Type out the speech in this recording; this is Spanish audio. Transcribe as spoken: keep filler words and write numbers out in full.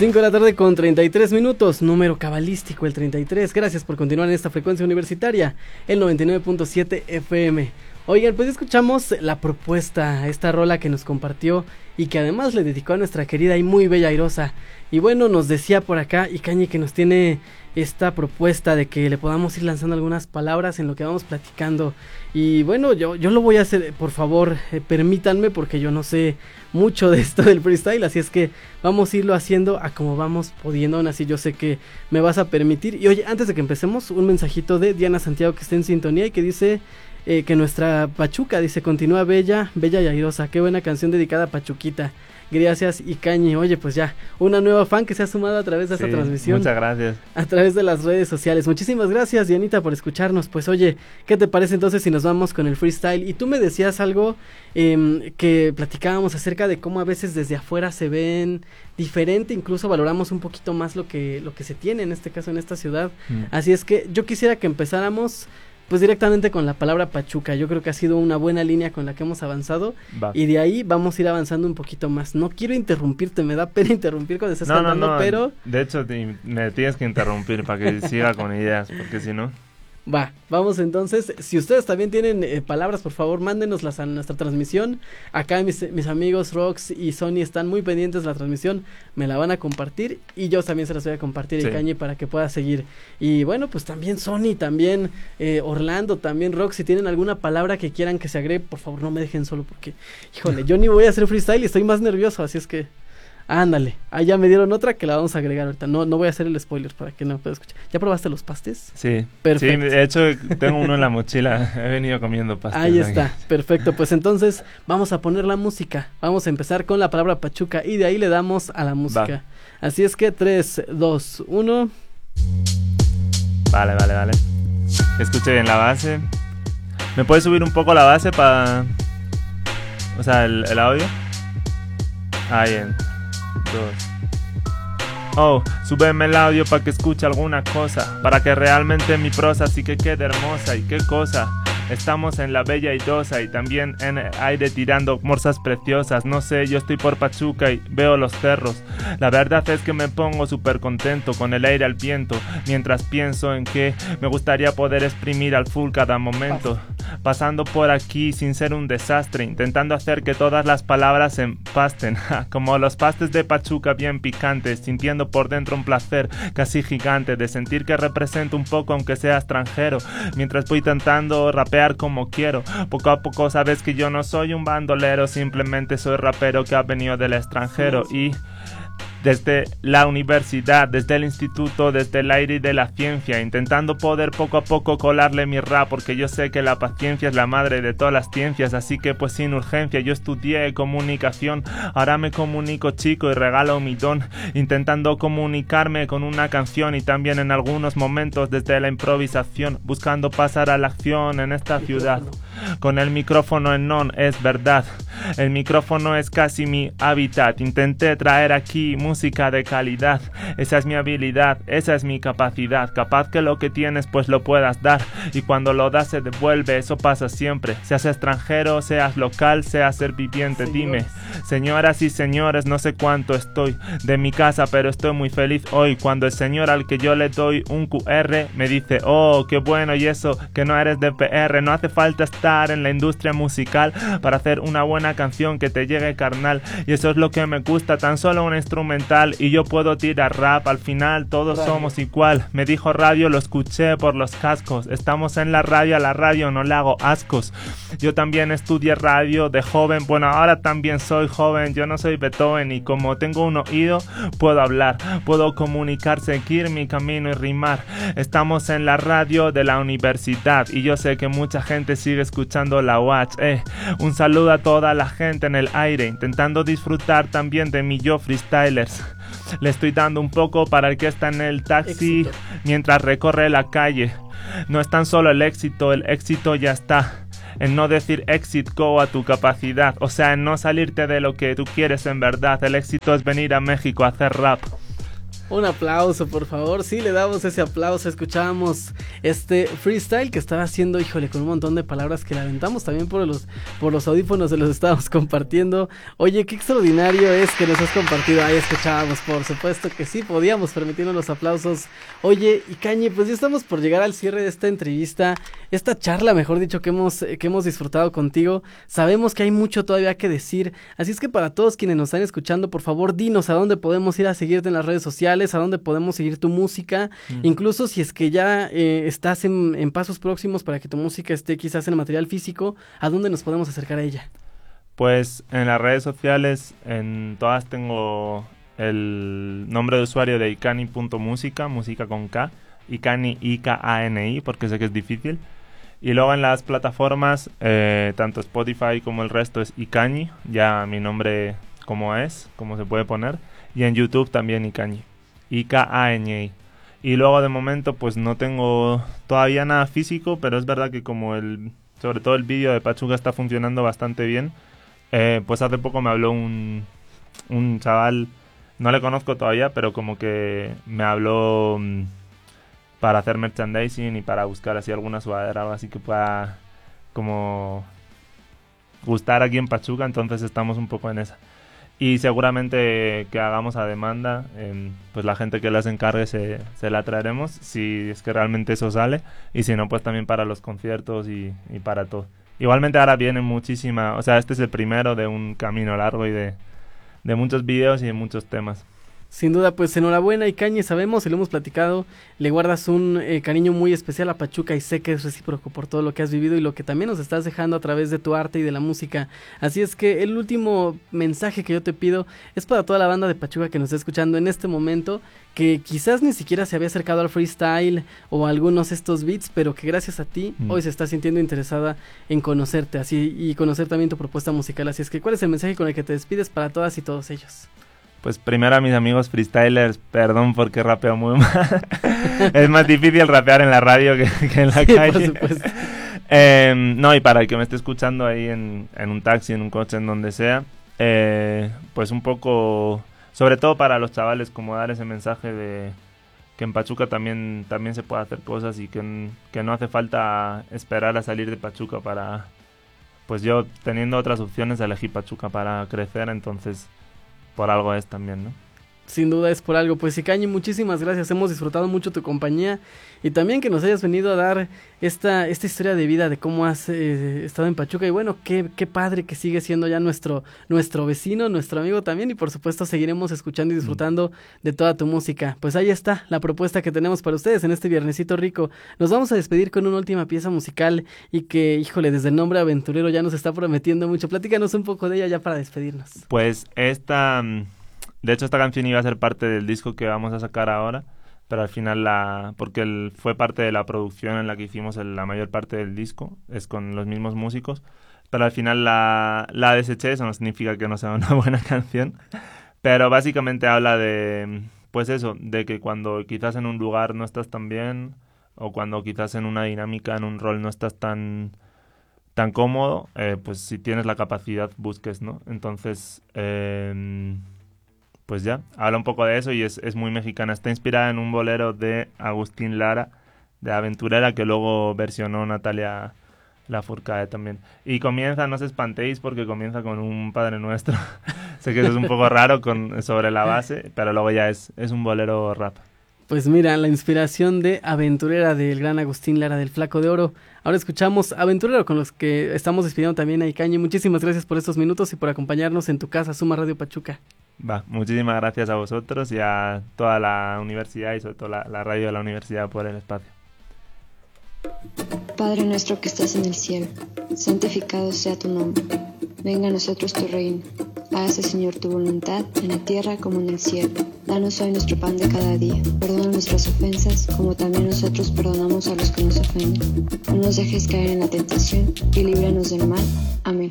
cinco de la tarde con treinta y tres minutos, número cabalístico el treinta y tres. Gracias por continuar en esta frecuencia universitaria, el noventa y nueve punto siete F M. Oigan, pues escuchamos la propuesta, esta rola que nos compartió y que además le dedicó a nuestra querida y muy bella Airosa. Y bueno, nos decía por acá Icañi que nos tiene esta propuesta de que le podamos ir lanzando algunas palabras en lo que vamos platicando. Y bueno, yo, yo lo voy a hacer, por favor, eh, permítanme, porque yo no sé mucho de esto del freestyle, así es que vamos a irlo haciendo a como vamos pudiendo, aún así yo sé que me vas a permitir. Y oye, antes de que empecemos, un mensajito de Diana Santiago que está en sintonía y que dice eh, que nuestra Pachuca, dice, continúa bella, bella y airosa, qué buena canción dedicada a Pachuquita. Gracias, Icañi. Oye, pues ya, una nueva fan que se ha sumado a través de esta sí, transmisión. Muchas gracias. A través de las redes sociales. Muchísimas gracias, Dianita, por escucharnos. Pues oye, ¿qué te parece entonces si nos vamos con el freestyle? Y tú me decías algo eh, que platicábamos acerca de cómo a veces desde afuera se ven diferente, incluso valoramos un poquito más lo que, lo que se tiene en este caso en esta ciudad. Mm. Así es que yo quisiera que empezáramos pues directamente con la palabra Pachuca. Yo creo que ha sido una buena línea con la que hemos avanzado. Va. Y de ahí vamos a ir avanzando un poquito más. No quiero interrumpirte, me da pena interrumpir cuando estás no, cantando, no, no. pero... De hecho, te, me tienes que interrumpir para que siga con ideas, porque si no... Va, vamos entonces, si ustedes también tienen eh, palabras, por favor, mándenoslas a nuestra transmisión. Acá mis, mis amigos Rox y Sony están muy pendientes de la transmisión, me la van a compartir y yo también se las voy a compartir, sí. Icañi, para que pueda seguir. Y bueno, pues también Sony, también eh, Orlando, también Rox, si tienen alguna palabra que quieran que se agregue, por favor no me dejen solo porque, híjole, yo ni voy a hacer freestyle y estoy más nervioso, así es que... Ándale, ahí ya me dieron otra que la vamos a agregar ahorita. No, no voy a hacer el spoiler para que no pueda escuchar. ¿Ya probaste los pastes? Sí. Perfecto. Sí, de hecho tengo uno en la mochila. He venido comiendo pastes. Ahí está, aquí. Perfecto. Pues entonces vamos a poner la música. Vamos a empezar con la palabra Pachuca y de ahí le damos a la música. Va. Así es que tres, dos, uno. Vale, vale, vale. Escuche bien la base. ¿Me puedes subir un poco la base para... O sea, el, el audio? Ahí en... Oh, súbeme el audio para que escuche alguna cosa, para que realmente mi prosa sí que quede hermosa. Y qué cosa, estamos en la bella Airosa y también en el aire tirando morsas preciosas. No sé, yo estoy por Pachuca y veo los cerros. La verdad es que me pongo súper contento con el aire al viento, mientras pienso en que me gustaría poder exprimir al full cada momento. Pasando por aquí sin ser un desastre, intentando hacer que todas las palabras se empasten, como los pastes de Pachuca bien picantes, sintiendo por dentro un placer casi gigante de sentir que represento un poco aunque sea extranjero, mientras voy intentando rapear como quiero. Poco a poco sabes que yo no soy un bandolero, simplemente soy rapero que ha venido del extranjero y... Desde la universidad, desde el instituto, desde el aire y de la ciencia, intentando poder poco a poco colarle mi rap, porque yo sé que la paciencia es la madre de todas las ciencias, así que pues sin urgencia yo estudié comunicación, ahora me comunico chico y regalo mi don, intentando comunicarme con una canción y también en algunos momentos desde la improvisación, buscando pasar a la acción en esta ciudad. Con el micrófono en on, es verdad, el micrófono es casi mi hábitat, intenté traer aquí música de calidad, esa es mi habilidad, esa es mi capacidad, capaz que lo que tienes pues lo puedas dar, y cuando lo das se devuelve, eso pasa siempre, seas extranjero, seas local, seas ser viviente. Señores. Dime, señoras y señores, no sé cuánto estoy de mi casa, pero estoy muy feliz hoy, cuando el señor al que yo le doy un cu erre me dice, oh, qué bueno, y eso, que no eres de pe erre, no hace falta estar en la industria musical para hacer una buena canción que te llegue carnal, y eso es lo que me gusta, tan solo un instrumental y yo puedo tirar rap, al final todos radio. Somos igual, me dijo radio, lo escuché por los cascos, estamos en la radio, a la radio no le hago ascos, yo también estudié radio de joven, bueno ahora también soy joven, yo no soy Beethoven y como tengo un oído puedo hablar, puedo comunicar, seguir mi camino y rimar, estamos en la radio de la universidad y yo sé que mucha gente sigue escuchando la watch, eh. Un saludo a toda la gente en el aire, intentando disfrutar también de mi yo freestylers. Le estoy dando un poco para el que está en el taxi éxito. Mientras recorre la calle. No es tan solo el éxito, el éxito ya está. En no decir exit go a tu capacidad, o sea, en no salirte de lo que tú quieres en verdad. El éxito es venir a México a hacer rap. Un aplauso, por favor. Sí, le damos ese aplauso. Escuchábamos este freestyle que estaba haciendo, híjole, con un montón de palabras que le aventamos también por los, por los audífonos, se los estábamos compartiendo. Oye, qué extraordinario es que nos has compartido. Ahí escuchábamos, por supuesto que sí, podíamos permitirnos los aplausos. Oye, Icañi, pues ya estamos por llegar al cierre de esta entrevista, esta charla, mejor dicho, que hemos, que hemos disfrutado contigo. Sabemos que hay mucho todavía que decir, así es que para todos quienes nos están escuchando, por favor, dinos a dónde podemos ir a seguirte en las redes sociales, a dónde podemos seguir tu música, mm. incluso si es que ya eh, estás en, en pasos próximos para que tu música esté quizás en material físico, ¿a dónde nos podemos acercar a ella? Pues en las redes sociales, en todas tengo el nombre de usuario de icani punto música, música con K, Icani, I K A N I, porque sé que es difícil. Y luego en las plataformas, eh, tanto Spotify como el resto es Icañi, ya mi nombre como es, como se puede poner. Y en YouTube también Icañi, I K A N I. Y luego de momento pues no tengo todavía nada físico, pero es verdad que como el, sobre todo el vídeo de Pachuca está funcionando bastante bien, eh, pues hace poco me habló un, un chaval, no le conozco todavía, pero como que me habló um, para hacer merchandising y para buscar así alguna sudadera o algo así que pueda como gustar aquí en Pachuca, entonces estamos un poco en esa. Y seguramente que hagamos a demanda, eh, pues la gente que las encargue se, se la traeremos, si es que realmente eso sale, y si no, pues también para los conciertos y, y para todo. Igualmente ahora viene muchísima, o sea, este es el primero de un camino largo y de, de muchos videos y de muchos temas. Sin duda, pues enhorabuena, Icañi, sabemos y lo hemos platicado, le guardas un eh, cariño muy especial a Pachuca y sé que es recíproco por todo lo que has vivido y lo que también nos estás dejando a través de tu arte y de la música. Así es que el último mensaje que yo te pido es para toda la banda de Pachuca que nos está escuchando en este momento, que quizás ni siquiera se había acercado al freestyle o a algunos de estos beats, pero que gracias a ti mm. hoy se está sintiendo interesada en conocerte así y conocer también tu propuesta musical. Así es que, ¿cuál es el mensaje con el que te despides para todas y todos ellos? Pues primero a mis amigos freestylers, perdón porque rapeo muy mal. Es más difícil rapear en la radio que, que en la sí, calle. Por supuesto. eh, no, y para el que me esté escuchando ahí en, en un taxi, en un coche, en donde sea, eh, pues un poco, sobre todo para los chavales, como dar ese mensaje de que en Pachuca también, también se puede hacer cosas y que, que no hace falta esperar a salir de Pachuca para, pues yo teniendo otras opciones elegí Pachuca para crecer, entonces por algo es también, ¿no? Sin duda es por algo. Pues Icañi, muchísimas gracias, hemos disfrutado mucho tu compañía y también que nos hayas venido a dar esta, esta historia de vida de cómo has eh, estado en Pachuca y bueno, qué, qué padre que sigue siendo ya nuestro, nuestro vecino, nuestro amigo también y por supuesto seguiremos escuchando y disfrutando mm. de toda tu música. Pues ahí está la propuesta que tenemos para ustedes en este viernesito rico. Nos vamos a despedir con una última pieza musical y que, híjole, desde el nombre aventurero ya nos está prometiendo mucho. Platícanos un poco de ella ya para despedirnos. Pues esta... De hecho, esta canción iba a ser parte del disco que vamos a sacar ahora, pero al final la... porque el, fue parte de la producción en la que hicimos el, la mayor parte del disco, es con los mismos músicos, pero al final la, la deseché, eso no significa que no sea una buena canción, pero básicamente habla de, pues eso, de que cuando quizás en un lugar no estás tan bien, o cuando quizás en una dinámica, en un rol no estás tan... tan cómodo, eh, pues si tienes la capacidad busques, ¿no? Entonces... Eh, pues ya, habla un poco de eso y es, es muy mexicana. Está inspirada en un bolero de Agustín Lara, de Aventurera, que luego versionó Natalia Lafourcade también. Y comienza, no os espantéis, porque comienza con un Padre Nuestro. Sé que eso es un poco raro con, sobre la base, pero luego ya es, es un bolero rap. Pues mira, la inspiración de Aventurera del gran Agustín Lara del Flaco de Oro. Ahora escuchamos Aventurero, con los que estamos despidiendo también a Icañi. Muchísimas gracias por estos minutos y por acompañarnos en tu casa, Suma Radio Pachuca. Va, muchísimas gracias a vosotros y a toda la universidad y sobre todo la, la radio de la universidad por el espacio. Padre nuestro que estás en el cielo, santificado sea tu nombre. Venga a nosotros tu reino. Hágase, Señor, tu voluntad en la tierra como en el cielo. Danos hoy nuestro pan de cada día. Perdona nuestras ofensas, como también nosotros perdonamos a los que nos ofenden. No nos dejes caer en la tentación y líbranos del mal. Amén.